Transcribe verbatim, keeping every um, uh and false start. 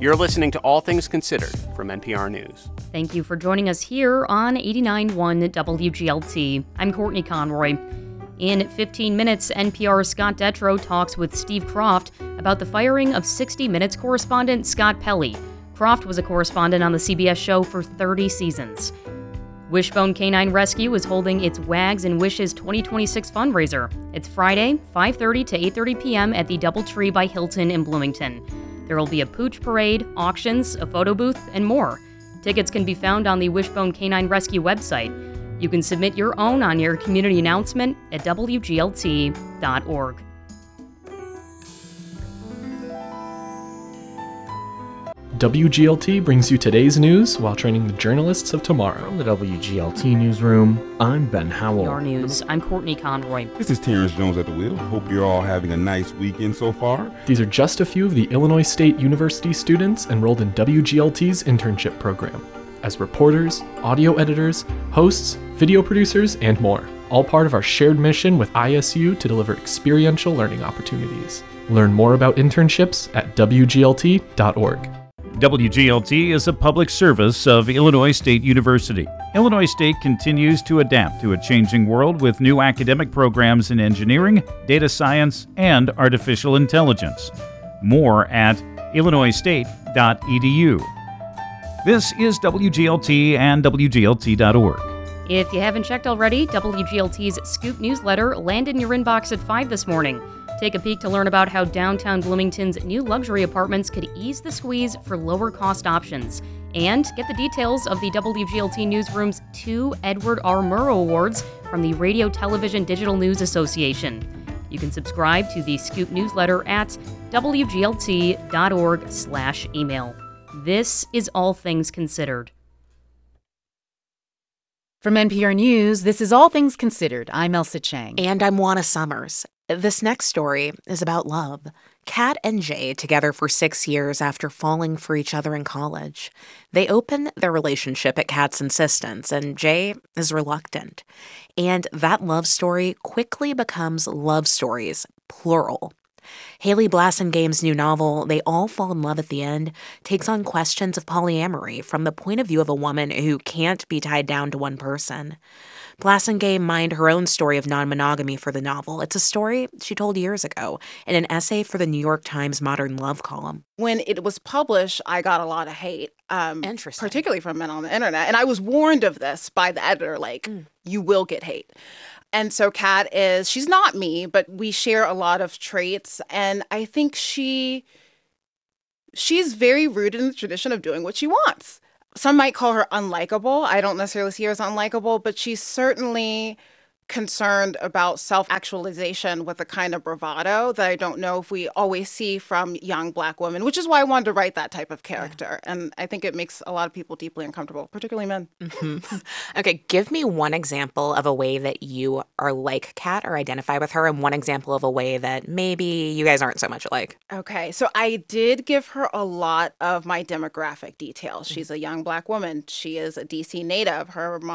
You're listening to All Things Considered from N P R News. Thank you for joining us here on eighty-nine point one W G L T. I'm Courtney Conroy. In fifteen minutes, N P R's Scott Detrow talks with Steve Kroft about the firing of sixty minutes correspondent Scott Pelley. Kroft was a correspondent on the C B S show for thirty seasons. Wishbone Canine Rescue is holding its Wags and Wishes twenty twenty-six fundraiser. It's Friday, five thirty to eight thirty p.m. at the Doubletree by Hilton in Bloomington. There will be a pooch parade, auctions, a photo booth, and more. Tickets can be found on the Wishbone Canine Rescue website. You can submit your own on your community announcement at W G L T dot org. W G L T brings you today's news while training the journalists of tomorrow. From the W G L T newsroom, I'm Ben Howell. Your news. I'm Courtney Conroy. This is Terrence Jones at the wheel. Hope you're all having a nice weekend so far. These are just a few of the Illinois State University students enrolled in W G L T's internship program as reporters, audio editors, hosts, video producers, and more. All part of our shared mission with I S U to deliver experiential learning opportunities. Learn more about internships at W G L T dot org. W G L T is a public service of Illinois State University. Illinois State continues to adapt to a changing world with new academic programs in engineering, data science, and artificial intelligence. More at illinois state dot e d u. This is W G L T and W G L T dot org. If you haven't checked already, W G L T's Scoop newsletter landed in your inbox at five this morning. Take a peek to learn about how downtown Bloomington's new luxury apartments could ease the squeeze for lower cost options. And get the details of the W G L T Newsroom's two Edward R. Murrow Awards from the Radio Television Digital News Association. You can subscribe to the Scoop newsletter at W G L T dot org slash email. This is All Things Considered. From N P R News, this is All Things Considered. I'm Elsa Chang. And I'm Juana Summers. This next story is about love. Kat and Jay together for six years after falling for each other in college. They open their relationship at Kat's insistence, and Jay is reluctant. And that love story quickly becomes love stories, plural. Haley Blassingame's new novel, They All Fall in Love at the End, takes on questions of polyamory from the point of view of a woman who can't be tied down to one person. Blassingame mined her own story of non-monogamy for the novel. It's a story she told years ago in an essay for the New York Times Modern Love column. When it was published, I got a lot of hate, um, Interesting. particularly from men on the internet. And I was warned of this by the editor, like, mm. you will get hate. And so Kat is, she's not me, but we share a lot of traits. And I think she, she's very rooted in the tradition of doing what she wants. Some might call her unlikable. I don't necessarily see her as unlikable, but she's certainly concerned about self-actualization with a kind of bravado that I don't know if we always see from young Black women, which is why I wanted to write that type of character. Yeah. And I think it makes a lot of people deeply uncomfortable, particularly men. Mm-hmm. Okay, give me one example of a way that you are like Kat or identify with her, and one example of a way that maybe you guys aren't so much alike. Okay, so I did give her a lot of my demographic details. She's a young Black woman. She is a D C native. Her mom